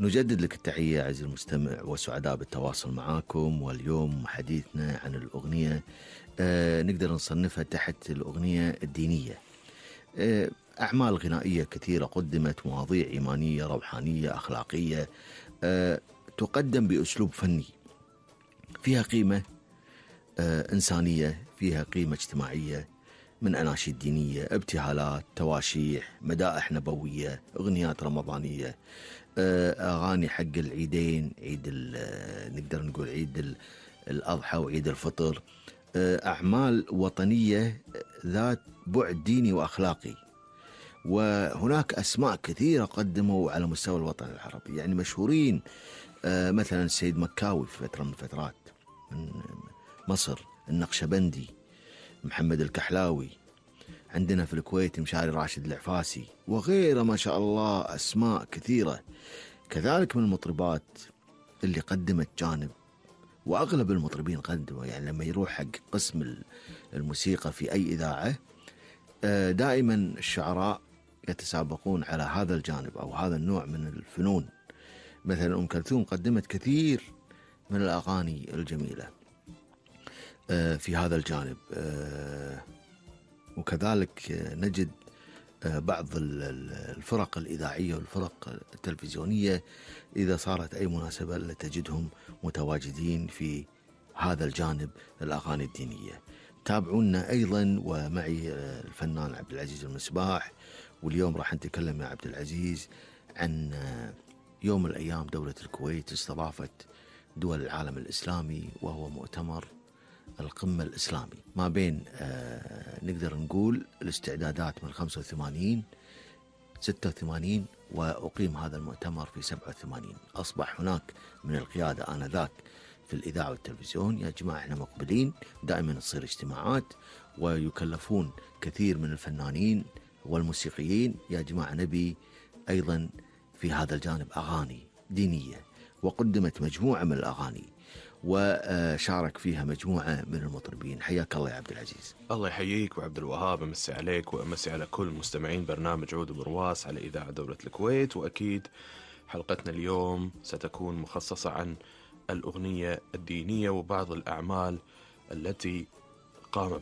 نجدد لك التحية عزيزي المستمع وسعداء بالتواصل معاكم. واليوم حديثنا عن الأغنية نقدر نصنفها تحت الأغنية الدينية. أعمال غنائية كثيرة قدمت، مواضيع إيمانية روحانية أخلاقية تقدم بأسلوب فني فيها قيمة إنسانية، فيها قيمة اجتماعية، من أناشيد دينية، ابتهالات، تواشيح، مدائح نبوية، أغنيات رمضانية، أغاني حق العيدين، نقدر نقول عيد الأضحى وعيد الفطر، أعمال وطنية ذات بعد ديني وأخلاقي. وهناك أسماء كثيرة قدموا على مستوى الوطن العربي، يعني مشهورين، مثلا السيد مكاوي في فترة من الفترات من مصر، النقشبندي، محمد الكحلاوي، عندنا في الكويت مشاري راشد العفاسي وغيره، ما شاء الله أسماء كثيرة. كذلك من المطربات اللي قدمت جانب، وأغلب المطربين قدموا، يعني لما يروح حق قسم الموسيقى في أي إذاعة دائما الشعراء يتسابقون على هذا الجانب أو هذا النوع من الفنون. مثلا أم كلثوم قدمت كثير من الأغاني الجميلة في هذا الجانب. وكذلك نجد بعض الفرق الإذاعية والفرق التلفزيونية إذا صارت أي مناسبة لتجدهم متواجدين في هذا الجانب، الأغاني الدينية. تابعونا أيضا، ومعي الفنان عبد العزيز المصباح. واليوم راح نتكلم يا عبد العزيز عن يوم من الأيام دولة الكويت استضافت دول العالم الإسلامي، وهو مؤتمر القمة الإسلامي ما بين نقدر نقول الاستعدادات من 85 86، وأقيم هذا المؤتمر في 87. أصبح هناك من القيادة آنذاك في الإذاعة والتلفزيون: يا جماعة احنا مقبلين، دائما تصير اجتماعات ويكلفون كثير من الفنانين والموسيقيين، يا جماعة نبي أيضا في هذا الجانب أغاني دينية. وقدمت مجموعة من الأغاني وشارك فيها مجموعة من المطربين. حياك الله يا عبد العزيز. الله يحييك وعبد الوهاب، أمسي عليك وأمسي على كل مستمعين برنامج عود برواس على إذاعة دولة الكويت. وأكيد حلقتنا اليوم ستكون مخصصة عن الأغنية الدينية وبعض الأعمال التي قام